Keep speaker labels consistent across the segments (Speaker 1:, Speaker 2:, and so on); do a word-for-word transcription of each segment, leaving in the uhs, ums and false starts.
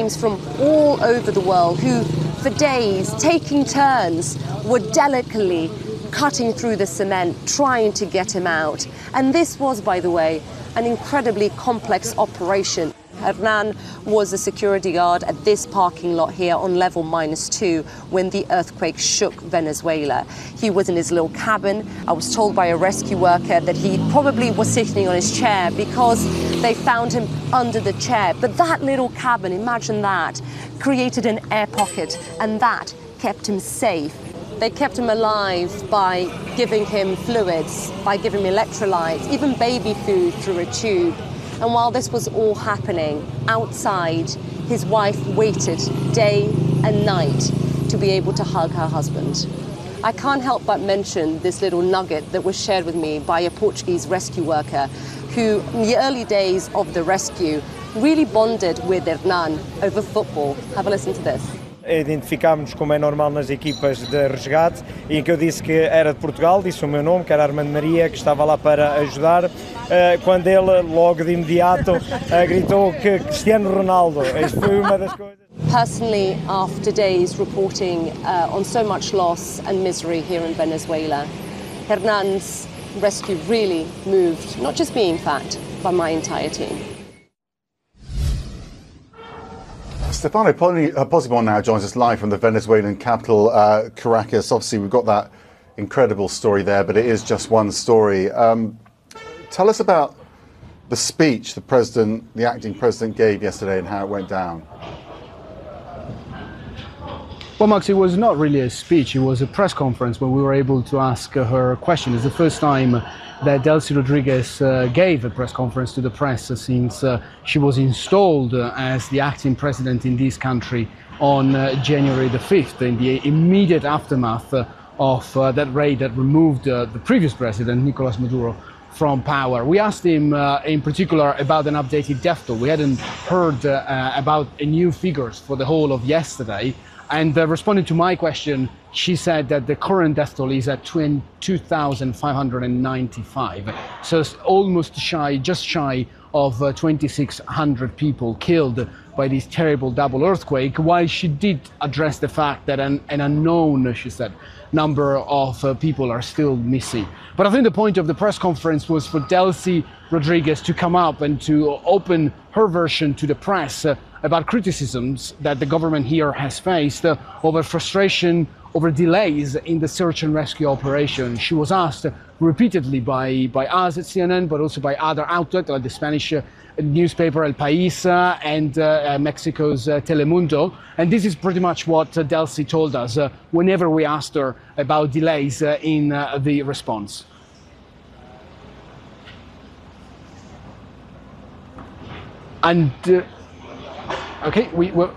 Speaker 1: teams from all over the world who, for days, taking turns, were delicately cutting through the cement, trying to get him out. And this was, by the way, an incredibly complex operation. Hernan was a security guard at this parking lot here on level minus two when the earthquake shook Venezuela. He was in his little cabin. I was told by a rescue worker that he probably was sitting on his chair because they found him under the chair. But that little cabin, imagine that, created an air pocket, and that kept him safe. They kept him alive by giving him fluids, by giving him electrolytes, even baby food through a tube. And while this was all happening, outside, his wife waited day and night to be able to hug her husband. I can't help but mention this little nugget that was shared with me by a Portuguese rescue worker who, in the early days of the rescue, really bonded with Hernan over football. Have a listen to this.
Speaker 2: Identificámos-nos, como é normal nas equipas de resgate, e em que eu disse que era de Portugal, disse o meu nome, que era Armando Maria, que estava lá para ajudar, quando ele, logo de imediato, gritou que Cristiano Ronaldo. Isso foi uma das coisas.
Speaker 1: Personally, after days reporting uh, on so much loss and misery here in Venezuela, Hernan's rescue really moved, not just me in fact, but my entire team.
Speaker 3: Stefano Pozzebon now joins us live from the Venezuelan capital, uh, Caracas. Obviously, we've got that incredible story there, but it is just one story. Um, tell us about the speech the president, the acting president, gave yesterday and how it went down.
Speaker 4: Well, Max, it was not really a speech. It was a press conference where we were able to ask her a question. It's the first time that Delcy Rodriguez uh, gave a press conference to the press uh, since uh, she was installed uh, as the acting president in this country on uh, January the fifth, in the immediate aftermath uh, of uh, that raid that removed uh, the previous president, Nicolas Maduro, from power. We asked him uh, in particular about an updated death toll. We hadn't heard uh, uh, about uh, new figures for the whole of yesterday. And uh, responding to my question, she said that the current death toll is at two thousand five hundred ninety-five. So it's almost shy, just shy of uh, twenty-six hundred people killed by this terrible double earthquake, while she did address the fact that an, an unknown, she said, number of uh, people are still missing. But I think the point of the press conference was for Delcy Rodriguez to come up and to open her version to the press uh, about criticisms that the government here has faced uh, over frustration, over delays in the search and rescue operation. She was asked repeatedly by, by us at C N N, but also by other outlets like the Spanish uh, newspaper El País uh, and uh, uh, Mexico's uh, Telemundo. And this is pretty much what uh, Delcy told us uh, whenever we asked her about delays uh, in uh, the response. And uh, okay, we were.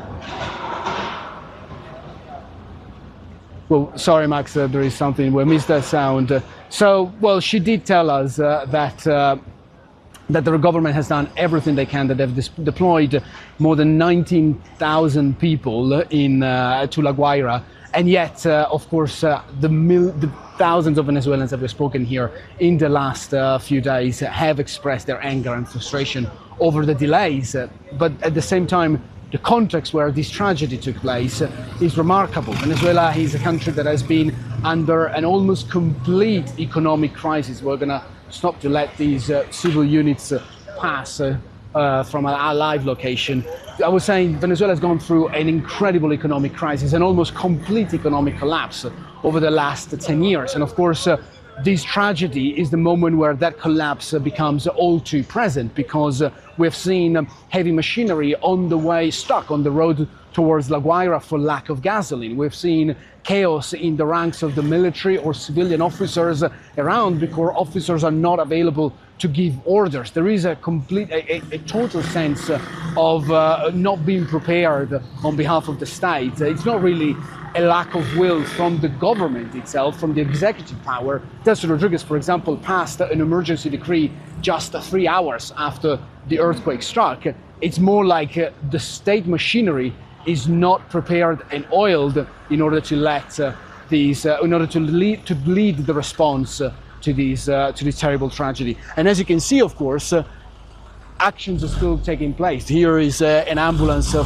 Speaker 4: Well, sorry, Max, uh, there is something, we missed that sound. Uh, so, well, she did tell us uh, that uh, that the government has done everything they can, that they've dis- deployed more than nineteen thousand people in uh, to La Guaira. And yet, uh, of course, uh, the, mil- the thousands of Venezuelans that we've spoken here in the last uh, few days have expressed their anger and frustration over the delays. Uh, but at the same time, the context where this tragedy took place uh, is remarkable. Venezuela is a country that has been under an almost complete economic crisis. We're going to stop to let these uh, civil units uh, pass uh, uh, from our live location. I was saying Venezuela has gone through an incredible economic crisis, an almost complete economic collapse uh, over the last ten years. And of course, uh, this tragedy is the moment where that collapse uh, becomes all too present, because uh, we've seen um, heavy machinery on the way, stuck on the road towards La Guaira for lack of gasoline. We've seen chaos in the ranks of the military or civilian officers uh, around, because officers are not available to give orders. There is a complete, a, a total sense uh, of uh, not being prepared on behalf of the state. It's not really a lack of will from the government itself, from the executive power. Delcy Rodriguez, for example, passed an emergency decree just three hours after the earthquake struck. It's more like uh, the state machinery is not prepared and oiled in order to let uh, these, uh, in order to lead to lead the response uh, to these uh, to this terrible tragedy. And as you can see, of course, uh, actions are still taking place. Here is uh, an ambulance uh,